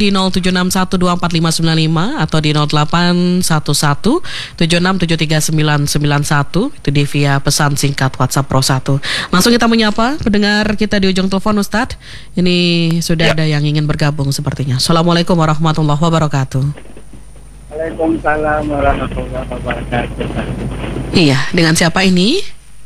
di 0761245595 atau di 081176739191. Itu di via pesan singkat WhatsApp Pro 1. Langsung kita menyapa pendengar kita di ujung telepon, Ustadz. Ini sudah ada yang ingin bergabung sepertinya. Assalamualaikum warahmatullahi wabarakatuh. Waalaikumsalam warahmatullahi wabarakatuh. Iya, dengan siapa ini?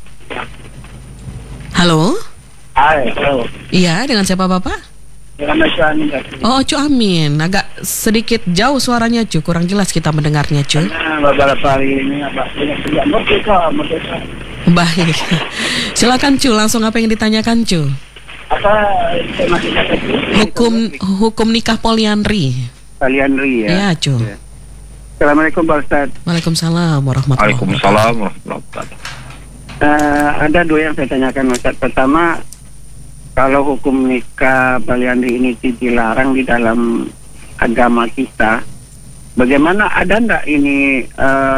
Halo? Halo. Iya, dengan siapa Bapak? Dengan Cu Amin. Oh, Cu Amin. Agak sedikit jauh suaranya, Cu. Kurang jelas kita mendengarnya, Cu. Nah, beberapa hari ini banyak kerja merdeka. Baik. Silakan, Cu. Langsung apa yang ditanyakan, Cu? Apa masih Hukum nikah poliandri. Poliandri ya? Iya, Cu. Ya. Assalamualaikum Pak Ustaz. Waalaikumsalam warahmatullahi wabarakatuh. Waalaikumsalam warahmatullahi wabarakatuh. Ada dua yang saya tanyakan Ustaz. Pertama, kalau hukum nikah poliandri ini dilarang di dalam agama kita, bagaimana, ada enggak ini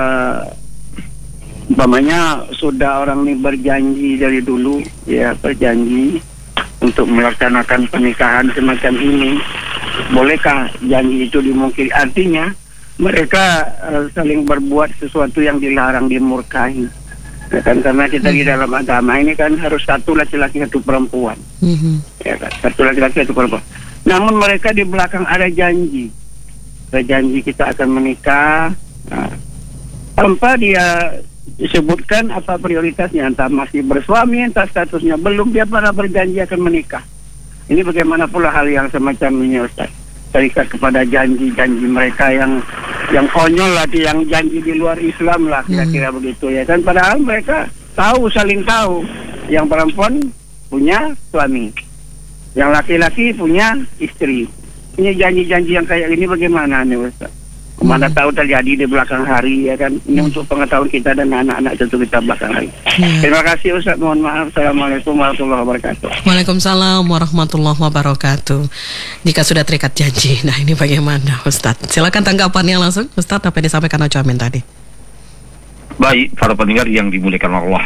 umpamanya sudah orang ini berjanji dari dulu ya, berjanji untuk melaksanakan pernikahan semacam ini, bolehkah janji itu dimungkiri? Artinya mereka saling berbuat sesuatu yang dilarang, dimurkai. Ya kan, karena kita di dalam agama ini kan harus satu laki-laki satu perempuan. Ya kan, satu laki-laki satu perempuan. Namun mereka di belakang ada janji. Ada janji kita akan menikah. Nah, tanpa dia disebutkan apa prioritasnya, entah masih bersuami, entah statusnya belum, dia pernah berjanji akan menikah. Ini bagaimana pula hal yang semacam ini, Ustaz? Terikat kepada janji-janji mereka yang konyol lah, yang janji di luar Islam lah, kira-kira begitu ya kan. Padahal mereka tahu, saling tahu, yang perempuan punya suami, yang laki-laki punya istri. Ini janji-janji yang kayak ini bagaimana nih, Ustaz? Mana tahu terjadi di belakang hari ya kan. Ini untuk pengetahuan kita dan anak-anak cucu kita belakang hari. Terima kasih Ustaz, mohon maaf. Assalamualaikum warahmatullahi wabarakatuh. Waalaikumsalam warahmatullahi wabarakatuh. Jika sudah terikat janji, nah ini bagaimana Ustaz? Silakan tanggapannya langsung Ustaz, apa yang disampaikan Cu Amin tadi. Baik, para pendengar yang dimuliakan Allah,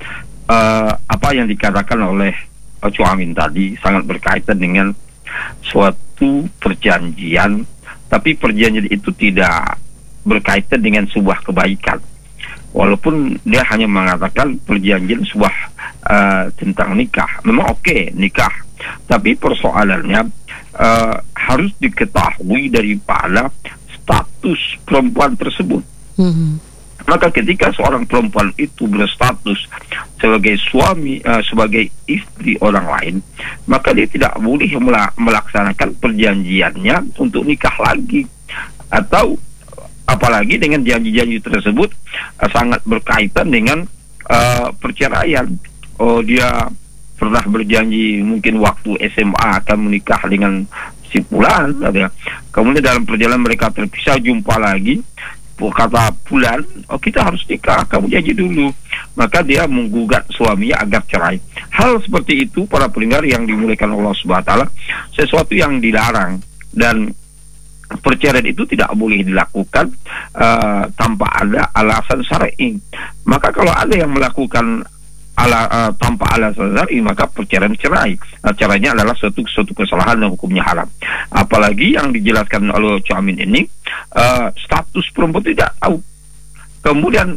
apa yang dikatakan oleh Cu Amin tadi sangat berkaitan dengan suatu perjanjian, tapi perjanjian itu tidak berkaitan dengan sebuah kebaikan. Walaupun dia hanya mengatakan perjanjian sebuah tentang nikah. Memang oke, nikah. Tapi persoalannya harus diketahui daripada status perempuan tersebut. Maka ketika seorang perempuan itu berstatus sebagai suami, sebagai istri orang lain, maka dia tidak boleh melaksanakan perjanjiannya untuk nikah lagi. Atau apalagi dengan janji-janji tersebut sangat berkaitan dengan perceraian. Oh, dia pernah berjanji mungkin waktu SMA akan menikah dengan si fulan, kemudian dalam perjalanan mereka terpisah, jumpa lagi, kata fulan, oh kita harus nikah, kamu janji dulu. Maka dia menggugat suaminya agar cerai. Hal seperti itu, para pendengar yang dimuliakan Allah Subhanahu wa taala, sesuatu yang dilarang, dan perceraian itu tidak boleh dilakukan tanpa ada alasan syar'i. Maka kalau ada yang melakukan tanpa alasan syar'i, maka perceraian cerai. Caranya adalah suatu kesalahan dan hukumnya haram. Apalagi yang dijelaskan oleh Cu Amin ini, status perempuan tidak tahu, kemudian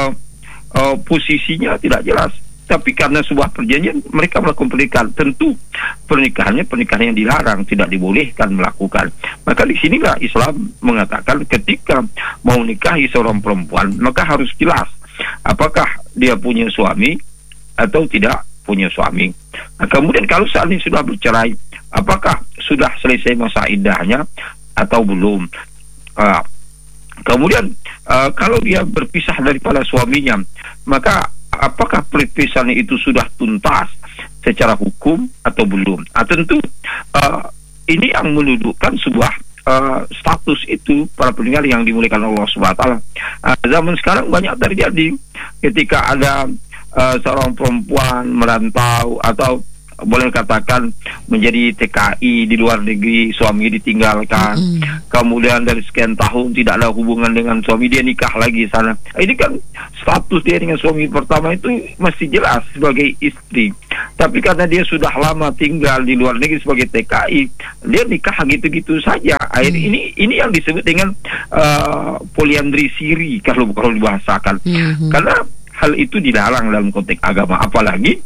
posisinya tidak jelas. Tapi karena sebuah perjanjian mereka melakukan pernikahan, tentu pernikahan yang dilarang, tidak dibolehkan melakukan. Maka di sinilah Islam mengatakan ketika mau nikahi seorang perempuan, maka harus jelas apakah dia punya suami atau tidak punya suami. Nah, kemudian kalau saat ini sudah bercerai, apakah sudah selesai masa iddahnya atau belum? Kemudian kalau dia berpisah daripada suaminya, maka apakah perpisahan itu sudah tuntas secara hukum atau belum? Tentu ini yang menundukkan sebuah status itu, para pendengar yang dimuliakan Allah Subhanahu wa taala. Zaman sekarang banyak terjadi ketika ada seorang perempuan merantau atau boleh katakan menjadi TKI di luar negeri, suami ditinggalkan, kemudian dari sekian tahun tidak ada hubungan dengan suami, dia nikah lagi sana. Ini kan status dia dengan suami pertama itu masih jelas sebagai istri. Tapi karena dia sudah lama tinggal di luar negeri sebagai TKI, dia nikah gitu-gitu saja. Akhirnya ini yang disebut dengan poliandri siri kalau dibahasakan. Karena hal itu dilarang dalam konteks agama, apalagi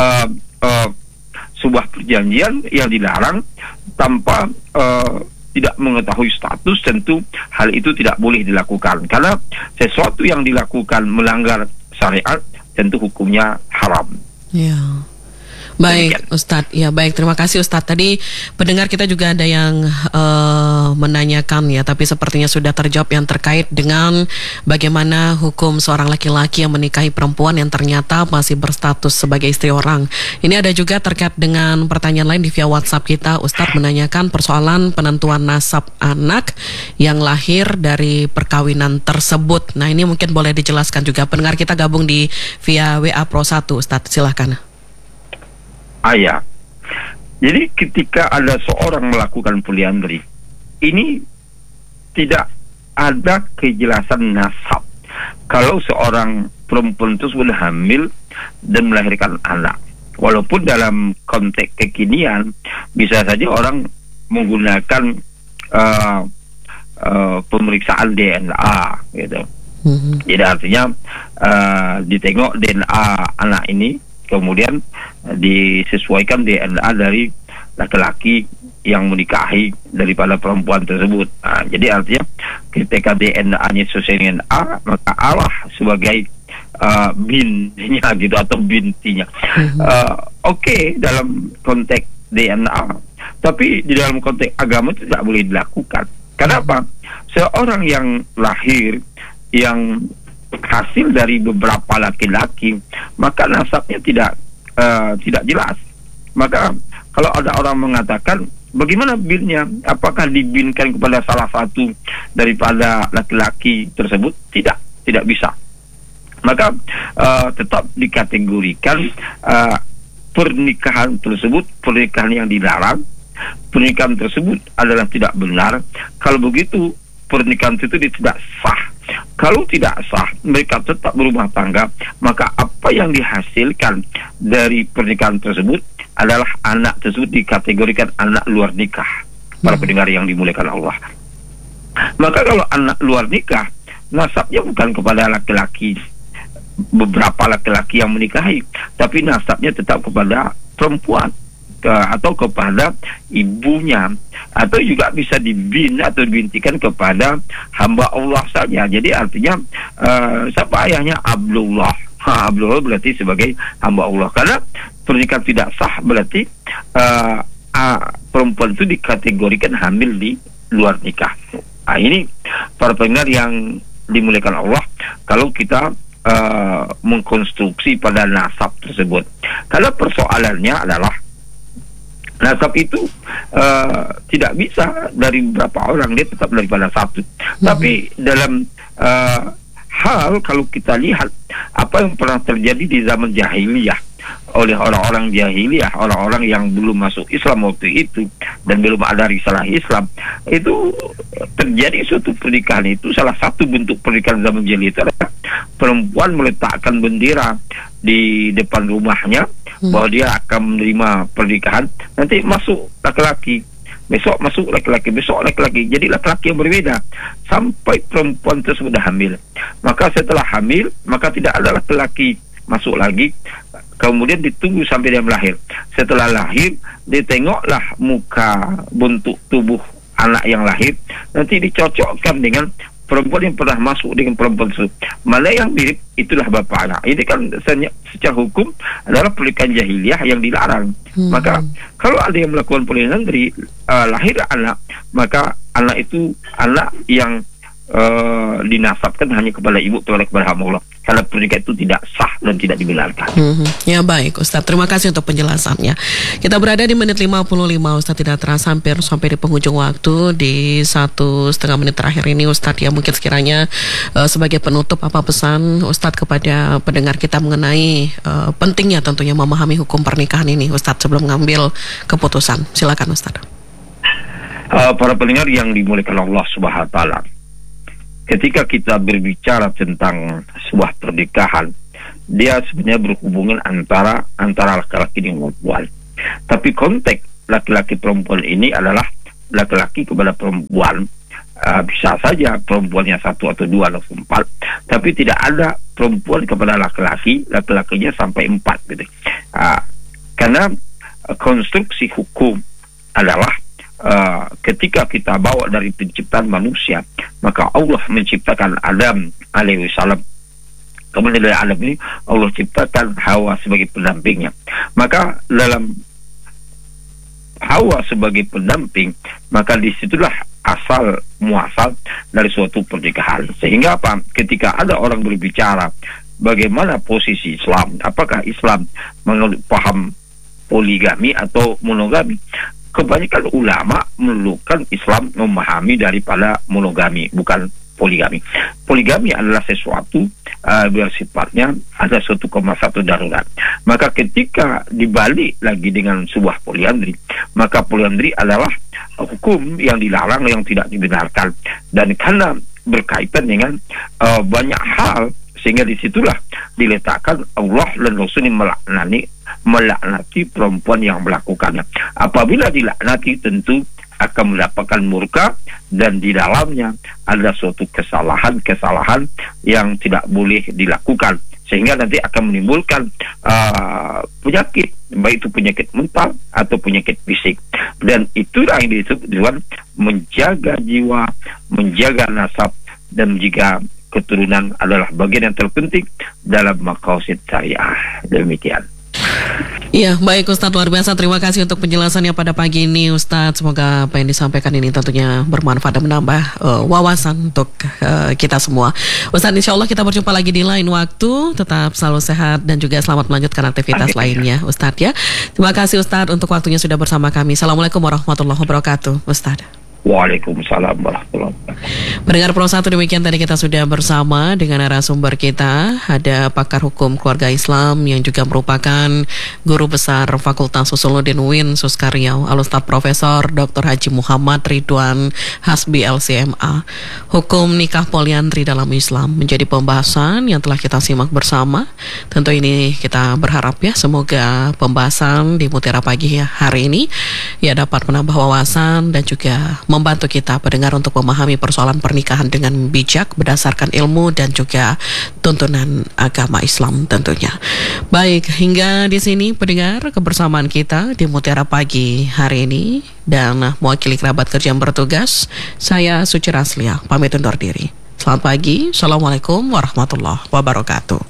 sebuah perjanjian yang dilarang tanpa tidak mengetahui status, tentu hal itu tidak boleh dilakukan. Karena sesuatu yang dilakukan melanggar syariat tentu hukumnya haram. Ya. Baik Ustadz, ya baik, terima kasih Ustadz. Tadi pendengar kita juga ada yang menanyakan ya, tapi sepertinya sudah terjawab yang terkait dengan bagaimana hukum seorang laki-laki yang menikahi perempuan yang ternyata masih berstatus sebagai istri orang. Ini ada juga terkait dengan pertanyaan lain di via WhatsApp kita. Ustadz menanyakan persoalan penentuan nasab anak yang lahir dari perkawinan tersebut. Nah ini mungkin boleh dijelaskan juga. Pendengar kita gabung di via WA Pro 1, Ustadz, silahkan. Ya. Jadi ketika ada seorang melakukan poliandri, ini tidak ada kejelasan nasab. Kalau seorang perempuan itu sudah hamil dan melahirkan anak, walaupun dalam konteks kekinian bisa saja orang menggunakan pemeriksaan DNA gitu. Jadi artinya ditengok DNA anak ini, kemudian disesuaikan DNA dari laki-laki yang menikahi daripada perempuan tersebut. Jadi artinya ketika DNA-nya sesuai dengan A, maka Allah sebagai bintinya gitu atau bintinya. Oke, dalam konteks DNA, tapi di dalam konteks agama itu tidak boleh dilakukan. Kenapa? Seorang yang lahir yang hasil dari beberapa laki-laki, maka nasabnya tidak jelas. Maka kalau ada orang mengatakan bagaimana binnya, apakah dibinkan kepada salah satu daripada laki-laki tersebut? Tidak bisa. Maka tetap dikategorikan pernikahan tersebut pernikahan yang dilarang. Pernikahan tersebut adalah tidak benar. Kalau begitu pernikahan itu tidak sah. Kalau tidak sah, mereka tetap berumah tangga, maka apa yang dihasilkan dari pernikahan tersebut adalah anak tersebut dikategorikan anak luar nikah. Para pendengar yang dimuliakan Allah. Maka kalau anak luar nikah, nasabnya bukan kepada laki-laki, beberapa laki-laki yang menikahi, tapi nasabnya tetap kepada perempuan atau kepada ibunya, atau juga bisa dibina atau dibintikan kepada hamba Allah saja. Jadi artinya siapa ayahnya? Abdullah. Abdullah berarti sebagai hamba Allah. Karena pernikahan tidak sah berarti perempuan itu dikategorikan hamil di luar nikah. Ini para pendengar yang dimuliakan Allah, kalau kita mengkonstruksi pada nasab tersebut. Karena persoalannya adalah nasab itu tidak bisa dari beberapa orang, dia tetap daripada satu. Tapi dalam hal kalau kita lihat apa yang pernah terjadi di zaman jahiliyah oleh orang-orang jahiliyah, orang-orang yang belum masuk Islam waktu itu dan belum ada risalah Islam, itu terjadi suatu pernikahan. Itu salah satu bentuk pernikahan zaman jahiliyah itu adalah perempuan meletakkan bendera di depan rumahnya bahwa dia akan menerima pernikahan. Nanti masuk laki-laki, besok masuk laki-laki, besok laki-laki. Jadi laki-laki yang berbeda sampai perempuan tersebut sudah hamil. Maka setelah hamil, maka tidak ada laki-laki masuk lagi. Kemudian ditunggu sampai dia melahir. Setelah lahir, ditengoklah muka, bentuk tubuh anak yang lahir. Nanti dicocokkan dengan perempuan yang pernah masuk dengan perempuan tersebut. Mana yang mirip, itulah bapaknya. Ini kan secara hukum adalah pernikahan jahiliyah yang dilarang. Maka kalau ada yang melakukan pernikahan dari lahir anak, maka anak itu anak yang dinasabkan hanya kepada ibu atau kepada hamba Allah. Karena pernikahan itu tidak sah dan tidak dibenarkan. Ya baik Ustaz, terima kasih untuk penjelasannya. Kita berada di menit 55 Ustaz, tidak terasa hampir sampai di penghujung waktu. Di 1,5 menit terakhir ini Ustaz, ya mungkin sekiranya sebagai penutup, apa pesan Ustaz kepada pendengar kita mengenai pentingnya tentunya memahami hukum pernikahan ini Ustaz sebelum mengambil keputusan. Silakan Ustaz. Para pendengar yang dimuliakan Allah Subhanahu wa taala, ketika kita berbicara tentang sebuah pernikahan, dia sebenarnya berhubungan antara laki-laki dengan perempuan. Tapi konteks laki-laki perempuan ini adalah laki-laki kepada perempuan. Bisa saja perempuannya 1 atau 2 atau 4, tapi tidak ada perempuan kepada laki-laki, laki-lakinya sampai 4 gitu. Karena konstruksi hukum adalah ketika kita bawa dari penciptaan manusia, maka Allah menciptakan Adam alaihi salam. Kemudian dari Adam ini Allah ciptakan Hawa sebagai pendampingnya. Maka dalam Hawa sebagai pendamping, maka disitulah asal muasal dari suatu pernikahan. Sehingga apa? Ketika ada orang berbicara bagaimana posisi Islam, apakah Islam menurut paham poligami atau monogami, kebanyakan ulama menelurkan Islam memahami daripada monogami, bukan poligami. Poligami adalah sesuatu bersifatnya ada suatu satu darurat. Maka ketika dibalik lagi dengan sebuah poliandri, maka poliandri adalah hukum yang dilarang, yang tidak dibenarkan. Dan karena berkaitan dengan banyak hal, sehingga disitulah diletakkan Allah dan Rasulnya melaknati perempuan yang melakukannya. Apabila dilaknati tentu akan mendapatkan murka, dan di dalamnya ada suatu kesalahan yang tidak boleh dilakukan, sehingga nanti akan menimbulkan penyakit, baik itu penyakit mental atau penyakit fisik. Dan itulah yang disebut dengan menjaga jiwa, menjaga nasab, dan menjaga keturunan adalah bagian yang terpenting dalam maqasid syariah. Demikian. Iya, baik Ustadz, luar biasa. Terima kasih untuk penjelasannya pada pagi ini Ustadz. Semoga apa yang disampaikan ini tentunya bermanfaat dan menambah wawasan untuk kita semua. Ustadz, insya Allah kita berjumpa lagi di lain waktu. Tetap selalu sehat dan juga selamat melanjutkan aktivitas lainnya Ustadz ya. Terima kasih Ustadz untuk waktunya sudah bersama kami. Assalamualaikum warahmatullahi wabarakatuh Ustadz. Waalaikumsalam warahmatullahi wabarakatuh. Pendengar Pro 1, demikian tadi kita sudah bersama dengan narasumber kita. Ada pakar hukum keluarga Islam yang juga merupakan guru besar Fakultas Usuluddin UIN Suskaryau, Al-Ustadz Profesor Dr. Haji Muhammad Ridwan Hasbi LCMA. Hukum nikah poliandri dalam Islam menjadi pembahasan yang telah kita simak bersama. Tentu ini kita berharap ya, semoga pembahasan di Mutiara Pagi ya hari ini ya dapat menambah wawasan dan juga membantu kita pendengar untuk memahami persoalan pernikahan dengan bijak berdasarkan ilmu dan juga tuntunan agama Islam tentunya. Baik, hingga di sini pendengar kebersamaan kita di Mutiara Pagi hari ini, dan mewakili kerabat kerja yang bertugas, saya Suci Raslia pamit undur diri. Selamat pagi, Assalamualaikum warahmatullahi wabarakatuh.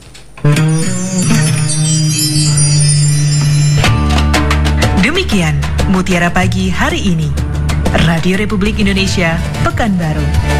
Demikian Mutiara Pagi hari ini, Radio Republik Indonesia, Pekanbaru.